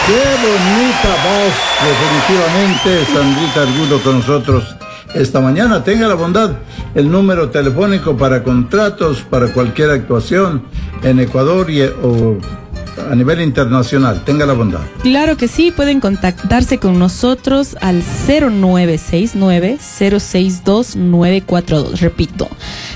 Qué bonita voz, definitivamente, Sandrita Argudo con nosotros esta mañana. Tenga la bondad, el número telefónico para contratos, para cualquier actuación en Ecuador o a nivel internacional. Tenga la bondad. Claro que sí, pueden contactarse con nosotros al 0969-062-942. Repito,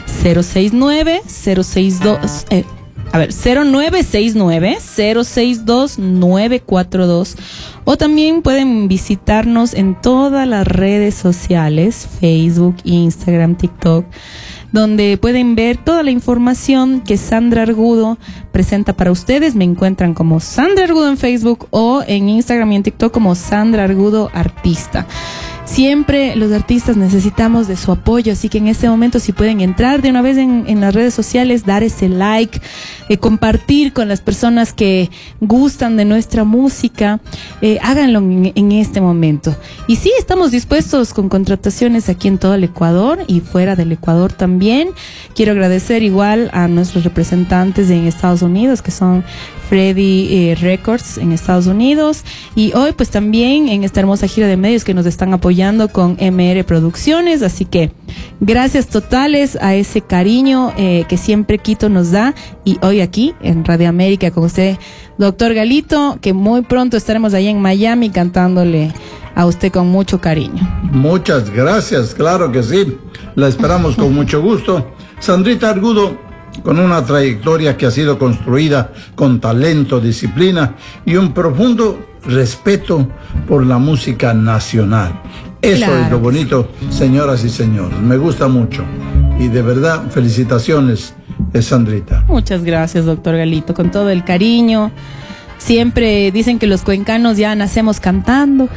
0969-062-942. O también pueden visitarnos en todas las redes sociales, Facebook, Instagram, TikTok, donde pueden ver toda la información que Sandra Argudo presenta para ustedes. Me encuentran como Sandra Argudo en Facebook o en Instagram y en TikTok como Sandra Argudo Artista. Siempre los artistas necesitamos de su apoyo, así que en este momento si pueden entrar de una vez en las redes sociales, dar ese like, compartir con las personas que gustan de nuestra música, háganlo en este momento. Y sí, estamos dispuestos con contrataciones aquí en todo el Ecuador y fuera del Ecuador también. Quiero agradecer igual a nuestros representantes en Estados Unidos, que son Freddy Records en Estados Unidos, y hoy pues también en esta hermosa gira de medios que nos están apoyando con MR Producciones. Así que gracias totales a ese cariño que siempre Quito nos da, y hoy aquí en Radio América con usted, doctor Galito, que muy pronto estaremos allá en Miami cantándole a usted con mucho cariño. Muchas gracias, claro que sí, la esperamos con mucho gusto. Sandrita Argudo, con una trayectoria que ha sido construida con talento, disciplina y un profundo respeto por la música nacional. Eso claro, es lo bonito, señoras y señores. Me gusta mucho. Y de verdad, felicitaciones, Sandrita. Muchas gracias, doctor Galito, con todo el cariño. Siempre dicen que los cuencanos ya nacemos cantando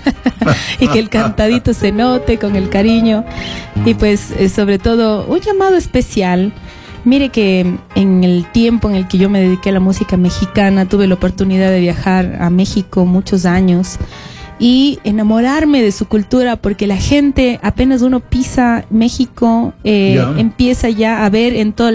y que el cantadito se note con el cariño. Y pues, sobre todo, un llamado especial. Mire que en el tiempo en el que yo me dediqué a la música mexicana, tuve la oportunidad de viajar a México muchos años y enamorarme de su cultura, porque la gente, apenas uno pisa México, empieza ya a ver en todo